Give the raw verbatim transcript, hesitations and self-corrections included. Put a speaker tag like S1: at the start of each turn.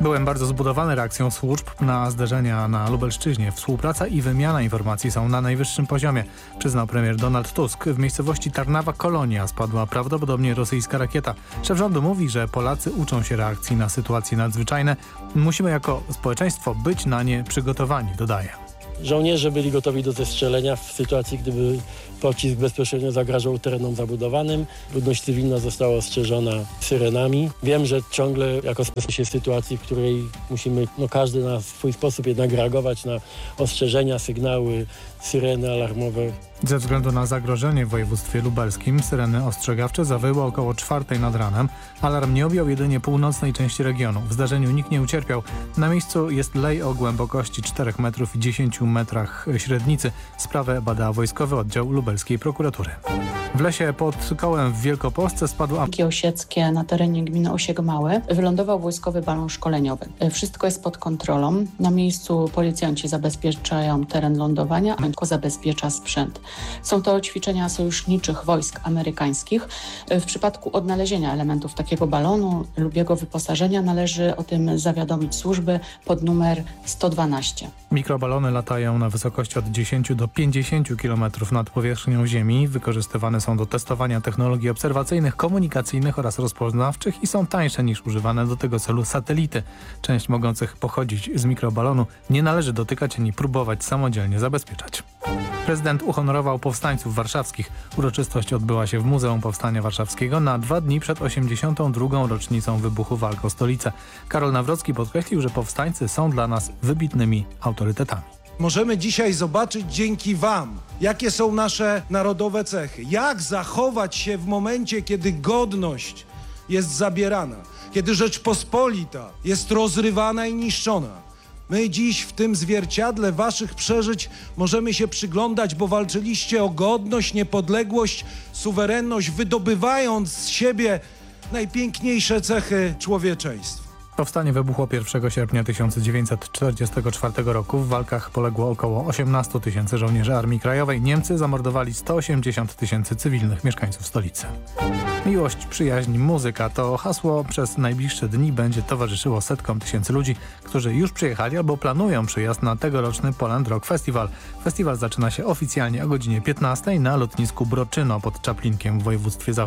S1: Byłem bardzo zbudowany reakcją służb na zdarzenia na Lubelszczyźnie. Współpraca i wymiana informacji są na najwyższym poziomie, przyznał premier Donald Tusk. W miejscowości Tarnawa Kolonia spadła prawdopodobnie rosyjska rakieta. Szef rządu mówi, że Polacy uczą się reakcji na sytuacje nadzwyczajne. Musimy jako społeczeństwo być na nie przygotowani, dodaje.
S2: Żołnierze byli gotowi do zestrzelenia w sytuacji, gdyby pocisk bezpośrednio zagrażał terenom zabudowanym. Ludność cywilna została ostrzeżona syrenami. Wiem, że ciągle jako się w sytuacji, w której musimy no, każdy na swój sposób jednak reagować na ostrzeżenia, sygnały, syreny alarmowe.
S1: Ze względu na zagrożenie w województwie lubelskim syreny ostrzegawcze zawyły około czwartej nad ranem. Alarm nie objął jedynie północnej części regionu. W zdarzeniu nikt nie ucierpiał. Na miejscu jest lej o głębokości czterech metrów i dziesięciu metrach średnicy. Sprawę bada Wojskowy Oddział Lubelskiej Prokuratury. W lesie pod Kołem w Wielkopolsce spadł
S3: Amki osieckie na terenie gminy Osiek Małe wylądował wojskowy balon szkoleniowy. Wszystko jest pod kontrolą. Na miejscu policjanci zabezpieczają teren lądowania, a Amko zabezpiecza sprzęt. Są to ćwiczenia sojuszniczych wojsk amerykańskich. W przypadku odnalezienia elementów takiego balonu lub jego wyposażenia należy o tym zawiadomić służby pod numer sto dwanaście.
S1: Mikrobalony latają na wysokości od dziesięciu do pięćdziesięciu kilometrów nad powierzchnią Ziemi. Wykorzystywane są do testowania technologii obserwacyjnych, komunikacyjnych oraz rozpoznawczych i są tańsze niż używane do tego celu satelity. Część mogących pochodzić z mikrobalonu nie należy dotykać ani próbować samodzielnie zabezpieczać. Prezydent uhonorował powstańców warszawskich. Uroczystość odbyła się w Muzeum Powstania Warszawskiego na dwa dni przed osiemdziesiątą drugą rocznicą wybuchu walk o stolicę. Karol Nawrocki podkreślił, że powstańcy są dla nas wybitnymi autorytetami.
S4: Możemy dzisiaj zobaczyć dzięki Wam, jakie są nasze narodowe cechy. Jak zachować się w momencie, kiedy godność jest zabierana, kiedy Rzeczpospolita jest rozrywana i niszczona. My dziś w tym zwierciadle waszych przeżyć możemy się przyglądać, bo walczyliście o godność, niepodległość, suwerenność, wydobywając z siebie najpiękniejsze cechy człowieczeństwa.
S1: Powstanie wybuchło pierwszego sierpnia tysiąc dziewięćset czterdziestego czwartego roku. W walkach poległo około osiemnaście tysięcy żołnierzy Armii Krajowej. Niemcy zamordowali sto osiemdziesiąt tysięcy cywilnych mieszkańców stolicy. Miłość, przyjaźń, muzyka to hasło przez najbliższe dni będzie towarzyszyło setkom tysięcy ludzi, którzy już przyjechali albo planują przyjazd na tegoroczny Poland Rock Festival. Festiwal zaczyna się oficjalnie o godzinie piętnastej na lotnisku Broczyno pod Czaplinkiem w województwie